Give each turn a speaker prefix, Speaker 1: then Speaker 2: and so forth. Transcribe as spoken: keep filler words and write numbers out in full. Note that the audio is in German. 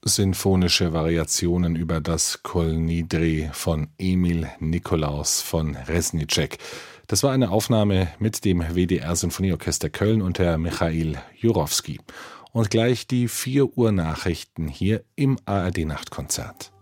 Speaker 1: Sinfonische Variationen über das Kol Nidre von Emil Nikolaus von Reznicek. Das war eine Aufnahme mit dem W D R Sinfonieorchester Köln unter Michail Jurowski. Und gleich die vier Uhr Nachrichten hier im A R D Nachtkonzert.